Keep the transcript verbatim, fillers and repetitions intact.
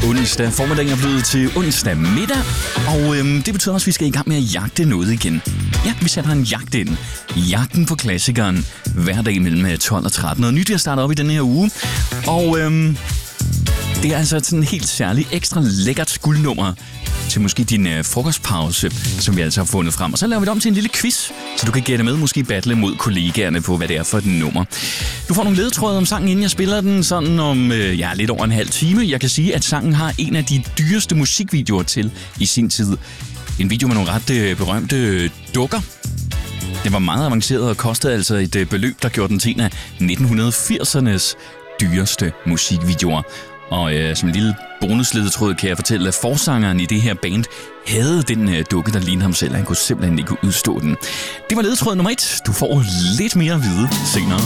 Onsdag formiddag er blevet til onsdag middag, og øhm, det betyder også, at vi skal i gang med at jagte noget igen. Ja, vi sætter en jagt ind. Jagten på klassikeren. Hver dag mellem tolv og tretten. Noget nyt, vi har startet op i den her uge. Og øhm, det er altså sådan et helt særligt ekstra lækkert guldnummer til måske din øh, frokostpause, som vi altså har fundet frem. Og så laver vi det om til en lille quiz, så du kan gætte med, måske battle mod kollegaerne på, hvad det er for et nummer. Du får nogle ledetråde om sangen, inden jeg spiller den, sådan om øh, ja, lidt over en halv time. Jeg kan sige, at sangen har en af de dyreste musikvideoer til i sin tid. En video med nogle ret øh, berømte øh, dukker. Den var meget avanceret og kostede altså et øh, beløb, der gjorde den til en af nitten firsernes dyreste musikvideoer. Og øh, som en lille bonusledetråd kan jeg fortælle, at forsangeren i det her band havde den øh, dukke, der lignede ham selv, og han kunne simpelthen ikke udstå den. Det var ledetråd nummer et. Du får lidt mere at vide senere.